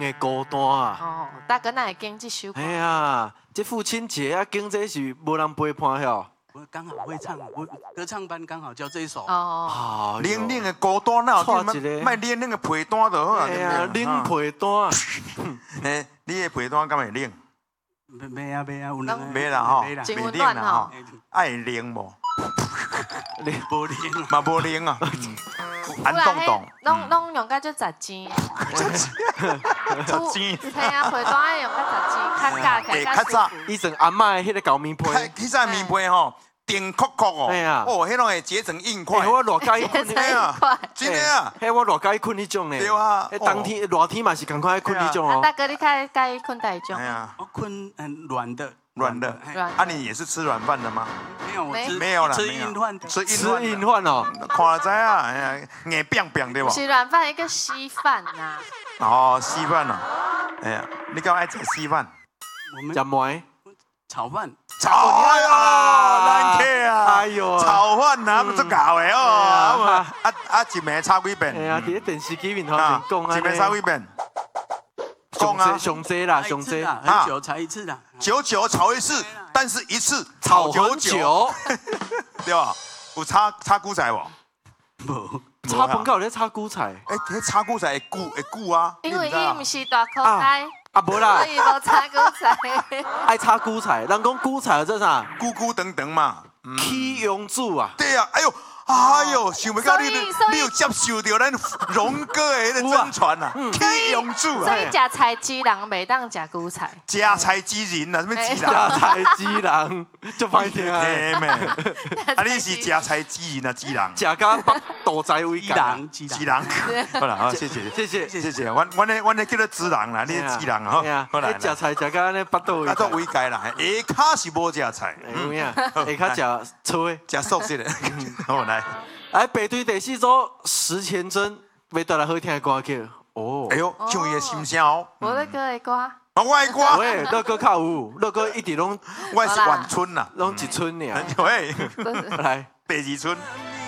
的孤单啊！ 哦，大哥那会经这首歌。 哎呀，这父亲节啊，经这是无人陪伴哟。 我刚好会唱，我歌唱班刚好教这一首。 哦， 冷冷的孤单哪有错一个卖冷冷的被单就好啊。 哎呀，冷陪单。 哎，你的被单敢会冷？ 没啊，有人没啦吼， 没啦， 真温暖吼。 爱冷无？ 无冷嘛无冷啊。安动动， 拢用到就十钱。 十钱。 系啊，陪单爱用到10钱，较价起较早。 以前阿嬷的迄个狗面皮， 迄阵面皮吼，甜酷酷哦， 哎呀， 哦，迄种会结成硬块。 我偌介困哎呀，真的啊， 迄我偌介困迄种呢。 对啊， 冬天热天嘛是赶快困迄种哦。 大哥，你介意困哪一种？ 哎呀， 我困软的。 软的，啊，你也是吃软饭的吗？ 没有，我没有啦， 吃硬饭， 吃硬饭哦， 看知啊，哎呀，硬扁扁对吧？ 是软饭一个稀饭呐。 哦，稀饭哦，哎呀，你敢爱吃稀饭？ 我们食糜炒饭， 哎呀，难客啊！ 哎呦， 炒饭呐，不足搞的哦，一暝炒几遍？ 哎呀，伫电视机面头前讲啊， 一暝炒几遍？ 上济啦， 上济很久才一次啦， 久久炒一次，但是一次炒很久， 对吧？有炒韭菜无？ 无。 炒饭到底炒韭菜？ 哎，迄炒韭菜会久啊？ 因为伊毋是大口袋， 啊无啦， 所以无炒韭菜。 爱炒韭菜，人讲韭菜做啥？ 咕咕等等嘛， 起用煮啊。 对啊，哎呦。哎呦，想不到你有接受到咱荣哥的迄个真传啊，起用主啊！ 所以食菜鸡人袂当食韭菜， 食菜之人啊，什么之人？ 食菜之人就歹听啊！ 啊，你是食菜之人啊，之人？ 食到北道在位之人。好啦，好，谢谢。阮咧叫做之人啦，你是之人吼。 好啦，食菜食到咧北道位。 啊，都位界啦，下骹是无食菜， 有影，下骹食菜， 食素食的。好来。 来，北队第4组石前真要带来好听的歌曲哦。 哎呦，唱伊的心声哦。 我咧歌的歌。 我的歌。 喂，乐哥较有，乐哥一直拢， 我是晚春啦， 拢一春尔。 喂， 来， 第2春。